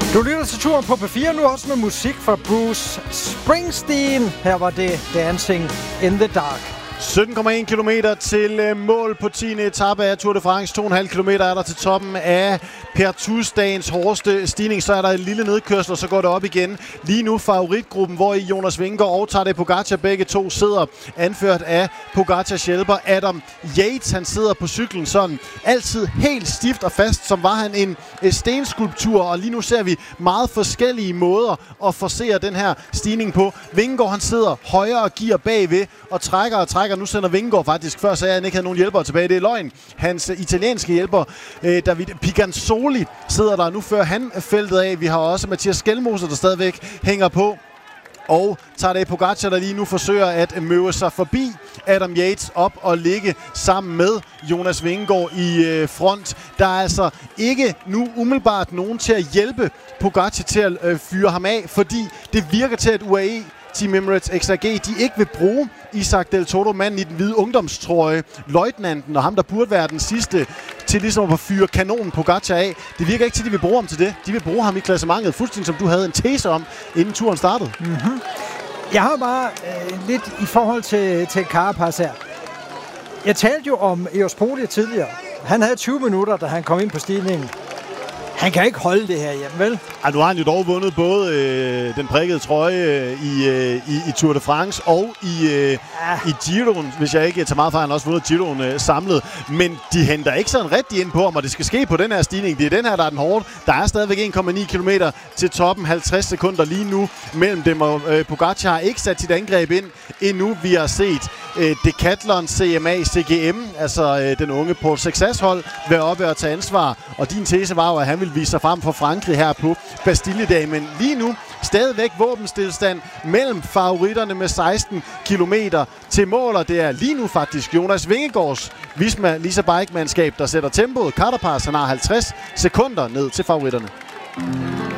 Du lytter til turen på P4 nu, også med musik fra Bruce Springsteen. Her var det Dancing in the Dark. 17,1 km til mål på 10. etape af Tour de France. 2,5 km er der til toppen af Pertus, dagens hårdeste stigning. Så er der en lille nedkørsel, og så går det op igen. Lige nu favoritgruppen, hvor i Jonas Vingegaard og Tadej Pogačar begge to sidder, anført af Pogacars hjælper Adam Yates. Han sidder på cyklen sådan altid helt stift og fast, som var han en stenskulptur. Og lige nu ser vi meget forskellige måder at forsere den her stigning på. Vingegaard, han sidder højere gear bagved og trækker. Nu sender Vingegaard faktisk, før sagde han ikke havde nogen hjælpere tilbage. Det er løgn. Hans italienske hjælper, David Piganzoli, sidder der nu før han feltet af. Vi har også Mathias Skelmose, der stadigvæk hænger på. Og Tadej Pogačar, der lige nu forsøger at møve sig forbi Adam Yates op og ligge sammen med Jonas Vingegaard i front. Der er altså ikke nu umiddelbart nogen til at hjælpe Pogačar til at fyre ham af, fordi det virker til, at UAE Team Emirates XRG, de ikke vil bruge Isaac Del Toro, manden i den hvide ungdomstrøje, løjtnanten og ham, der burde være den sidste til ligesom at fyre kanonen Pogačar af. Det virker ikke til, at de vil bruge ham til det. De vil bruge ham i klassementet, fuldstændig som du havde en tese om, inden turen startede. Mm-hmm. Jeg har bare lidt i forhold til Carapaz her. Jeg talte jo om Eos Poli tidligere. Han havde 20 minutter, da han kom ind på stigningen. Han kan ikke holde det her hjemme, vel? Ja, nu har han jo dog vundet både den prikkede trøje i Tour de France og i Giroen. Hvis jeg ikke tager meget fra, han også vundet Giroen samlet. Men de henter ikke sådan rigtig ind på ham, og det skal ske på den her stigning. Det er den her, der er den hårde. Der er stadigvæk 1,9 km til toppen. 50 sekunder lige nu mellem dem, og Pogačar har ikke sat sit angreb ind endnu. Vi har set Decathlon, CMA, CGM, altså den unge Paul Sexas-hold, være oppe og tage ansvar. Og din tese var jo, at han ville vise sig frem for Frankrig her på Bastille-dag. Men lige nu stadigvæk våbenstilstand mellem favoritterne med 16 km til mål. Og det er lige nu faktisk Jonas Vingegaards Visma Lease Bike-mandskab, der sætter tempoet. Carapaz, han har 50 sekunder ned til favoritterne.